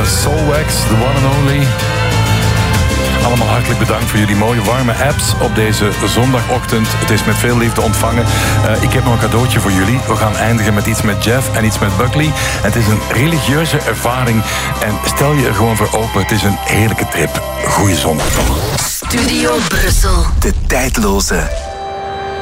Soulwax, the one and only. Allemaal hartelijk bedankt voor jullie mooie warme apps op deze zondagochtend. Het is met veel liefde ontvangen. Ik heb nog een cadeautje voor jullie. We gaan eindigen met iets met Jeff en iets met Buckley. Het is een religieuze ervaring. En stel je er gewoon voor open. Het is een heerlijke trip. Goeie zondag. Studio Brussel. De tijdloze.